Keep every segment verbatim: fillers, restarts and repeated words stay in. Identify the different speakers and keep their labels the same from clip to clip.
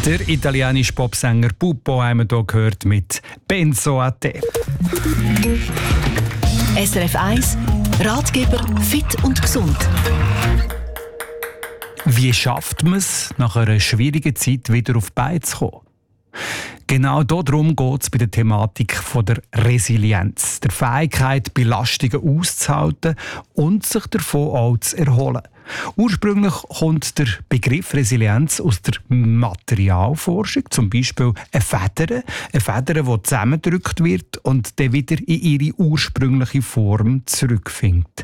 Speaker 1: Der italienische Popsänger Pupo haben wir hier gehört mit «Penso a te».
Speaker 2: S R F eins Ratgeber fit und gesund.
Speaker 1: Wie schafft man es, nach einer schwierigen Zeit wieder auf die Beine zu kommen? Genau darum geht es bei der Thematik von der Resilienz, der Fähigkeit, Belastungen auszuhalten und sich davon auch zu erholen. Ursprünglich kommt der Begriff Resilienz aus der Materialforschung, zum Beispiel eine Feder, eine Feder, die zusammengedrückt wird und dann wieder in ihre ursprüngliche Form zurückfindet.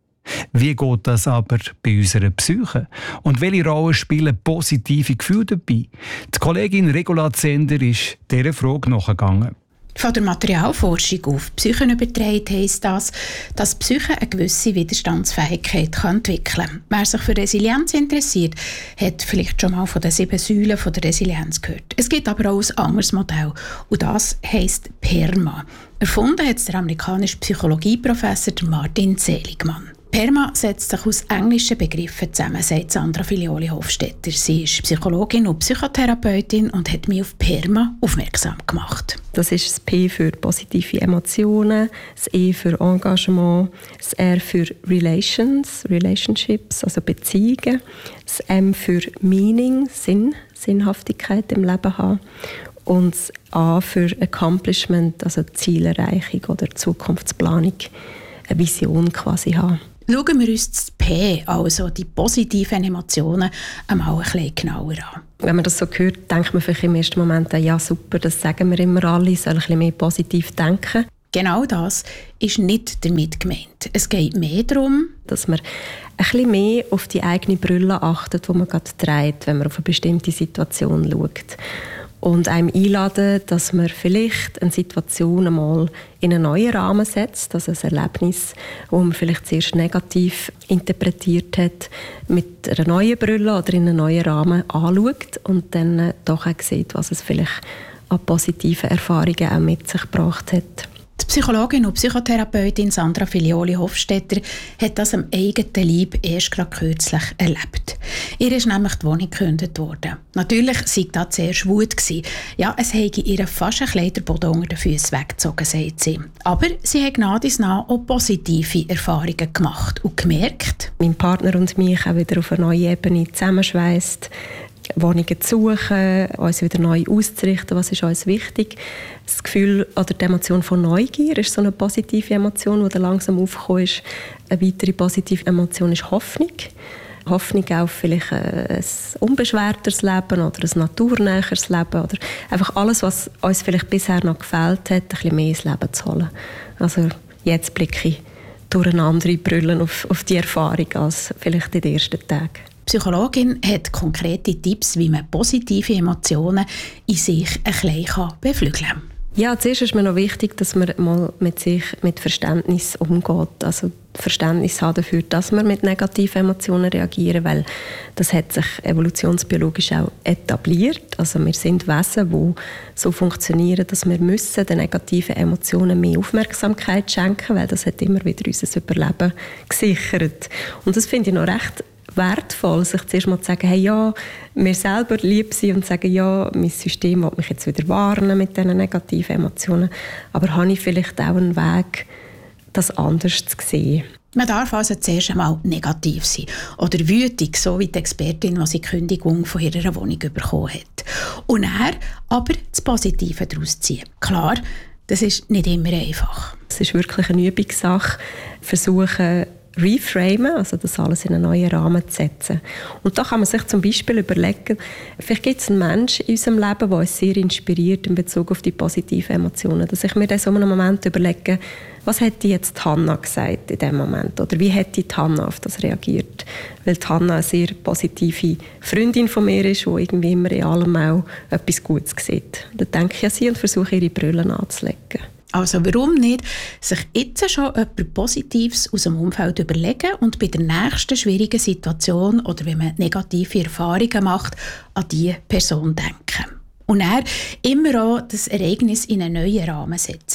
Speaker 1: Wie geht das aber bei unserer Psyche? Und welche Rolle spielen positive Gefühle dabei? Die Kollegin Regula Zender ist dieser Frage nachgegangen.
Speaker 3: Von der Materialforschung auf die Psyche übertragen heisst das, dass die Psyche eine gewisse Widerstandsfähigkeit entwickeln kann. Wer sich für Resilienz interessiert, hat vielleicht schon mal von den sieben Säulen von der Resilienz gehört. Es gibt aber auch ein anderes Modell und das heisst PERMA. Erfunden hat es der amerikanische Psychologieprofessor Martin Seligman. PERMA setzt sich aus englischen Begriffen zusammen, sagt Sandra Filioli-Hofstetter. Sie ist Psychologin und Psychotherapeutin und hat mich auf PERMA aufmerksam gemacht.
Speaker 4: Das ist das P für positive Emotionen, das E für Engagement, das R für Relations, Relationships, also Beziehungen, das M für Meaning, Sinn, Sinnhaftigkeit im Leben haben und das A für Accomplishment, also Zielerreichung oder Zukunftsplanung, eine Vision quasi haben.
Speaker 3: Schauen wir uns das P, also die positiven Emotionen, einmal ein bisschen genauer an.
Speaker 4: Wenn man das so hört, denkt man vielleicht im ersten Moment, ja super, das sagen wir immer alle, soll ein bisschen mehr positiv denken.
Speaker 3: Genau das ist nicht damit gemeint. Es geht mehr darum,
Speaker 4: dass man ein bisschen mehr auf die eigene Brille achtet, die man gerade trägt, wenn man auf eine bestimmte Situation schaut. Und einem einladen, dass man vielleicht eine Situation einmal in einen neuen Rahmen setzt, also ein Erlebnis, das man vielleicht zuerst negativ interpretiert hat, mit einer neuen Brille oder in einen neuen Rahmen anschaut und dann doch auch sieht, was es vielleicht an positiven Erfahrungen auch mit sich gebracht hat.
Speaker 3: Die Psychologin und Psychotherapeutin Sandra Filioli-Hofstetter hat das am eigenen Leib erst gerade kürzlich erlebt. Ihr ist nämlich die Wohnung gekündigt worden. Natürlich war das zuerst Wut. Ja, es habe ihr fast ein Kleiderboden unter den Füßen weggezogen, sagt sie. Aber sie hat gnadisch nach auch positive Erfahrungen gemacht und gemerkt,
Speaker 4: mein Partner und mich auch wieder auf eine neue Ebene zusammenschweisst, Wohnungen zu suchen, uns wieder neu auszurichten, was ist uns wichtig. Das Gefühl oder die Emotion von Neugier ist so eine positive Emotion, die dann langsam aufgekommen ist. Eine weitere positive Emotion ist Hoffnung. Hoffnung auf vielleicht ein unbeschwerteres Leben oder ein naturnäheres Leben oder einfach alles, was uns vielleicht bisher noch gefehlt hat, ein bisschen mehr ins Leben zu holen. Also jetzt blicke ich durch eine andere Brille auf, auf die Erfahrung als vielleicht in den ersten Tagen.
Speaker 3: Die Psychologin hat konkrete Tipps, wie man positive Emotionen in sich ein bisschen beflügeln kann.
Speaker 4: Ja, zuerst ist mir noch wichtig, dass man mal mit sich mit Verständnis umgeht. Also Verständnis haben dafür, dass wir mit negativen Emotionen reagieren, weil das hat sich evolutionsbiologisch auch etabliert. Also wir sind Wesen, die so funktionieren, dass wir müssen den negativen Emotionen mehr Aufmerksamkeit schenken, weil das hat immer wieder unser Überleben gesichert. Und das finde ich noch recht wertvoll, sich zuerst mal zu sagen, hey, ja, mir selber lieb sein und sagen, ja, mein System will mich jetzt wieder warnen mit diesen negativen Emotionen, aber habe ich vielleicht auch einen Weg, das anders zu sehen.
Speaker 3: Man darf also zuerst einmal negativ sein oder wütig, so wie die Expertin, die sie die Kündigung von ihrer Wohnung bekommen hat. Und dann aber das Positive daraus ziehen. Klar, das ist nicht immer einfach.
Speaker 4: Es ist wirklich eine Übungssache, versuchen, reframen, also das alles in einen neuen Rahmen zu setzen. Und da kann man sich zum Beispiel überlegen, vielleicht gibt es einen Menschen in unserem Leben, der uns sehr inspiriert in Bezug auf die positiven Emotionen. Dass ich mir in so einem Moment überlege, was hätte jetzt Hannah gesagt in diesem Moment? Oder wie hätte die Hannah auf das reagiert? Weil die Hannah eine sehr positive Freundin von mir ist, die irgendwie immer in allem auch etwas Gutes sieht. Da denke ich an sie und versuche, ihre Brille anzulegen.
Speaker 3: Also warum nicht sich jetzt schon etwas Positives aus dem Umfeld überlegen und bei der nächsten schwierigen Situation oder wenn man negative Erfahrungen macht, an diese Person denken. Und dann immer auch das Ereignis in einen neuen Rahmen setzen.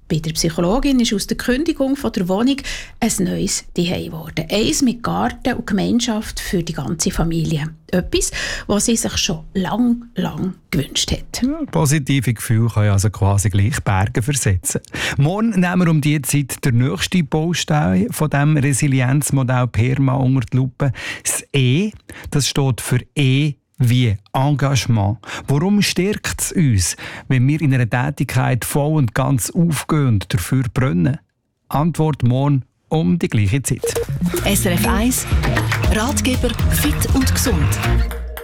Speaker 3: Bei der Psychologin ist aus der Kündigung von der Wohnung ein neues Zuhause geworden. Eins mit Garten und Gemeinschaft für die ganze Familie. Etwas, was sie sich schon lang, lang gewünscht hat.
Speaker 1: Ja, positive Gefühle können also quasi gleich Berge versetzen. Morgen nehmen wir um diese Zeit den nächsten Baustein von diesem Resilienzmodell PERMA unter die Lupe. Das E, das steht für E wie Engagement. Warum stärkt es uns, wenn wir in einer Tätigkeit voll und ganz aufgehen und dafür brennen? Antwort morgen um die gleiche Zeit.
Speaker 2: S R F eins Ratgeber Fit und Gesund.